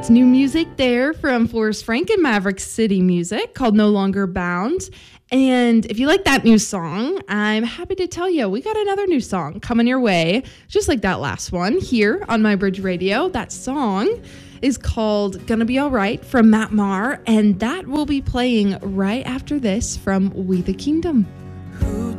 It's new music there from Forrest Frank and Maverick City Music called No Longer Bound. And if you like that new song, I'm happy to tell you we got another new song coming your way, just like that last one here on My Bridge Radio. That song is called Gonna Be Alright from Matt Maher, and that will be playing right after this from We the Kingdom.